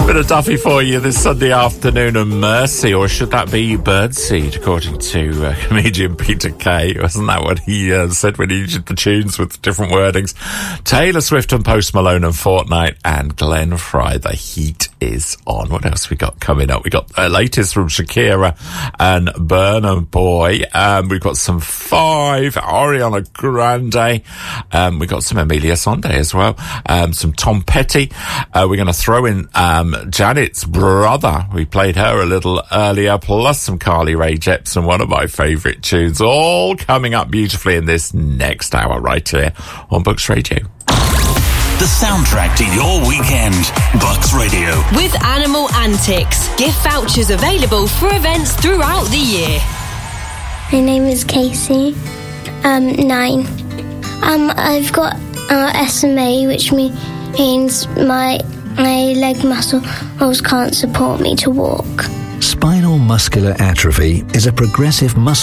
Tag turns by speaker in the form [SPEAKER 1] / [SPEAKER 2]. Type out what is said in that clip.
[SPEAKER 1] Bit of Duffy for you this Sunday afternoon, and Mercy, or should that be Birdseed, according to comedian Peter Kay. Wasn't that what he said when he did the tunes with different wordings? Taylor Swift and Post Malone and Fortnite and Glenn Fry. The heat is on. What else we got coming up? We got latest from Shakira and Burna Boy. We've got some Five, Ariana Grande. We got some Emilia Sonde as well. Some Tom Petty. We're going to throw in Janet's brother. We played her a little earlier, plus some Carly Rae Jepsen, one of my favourite tunes, all coming up beautifully in this next hour right here on Bucks Radio.
[SPEAKER 2] The soundtrack to your weekend. Bucks Radio.
[SPEAKER 3] With Animal Antics. Gift vouchers available for events throughout the year.
[SPEAKER 4] My name is Casey. 9. I've got SMA, which means my leg muscles can't support me to walk.
[SPEAKER 5] Spinal muscular atrophy is a progressive muscle